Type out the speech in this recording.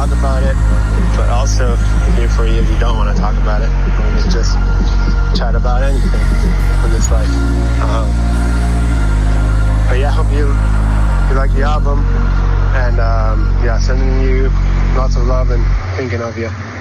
talk about it, but also here for you if you don't want to talk about it. We can just chat about anything in this life. But yeah, I hope you like the album, and yeah, sending you lots of love and thinking of you.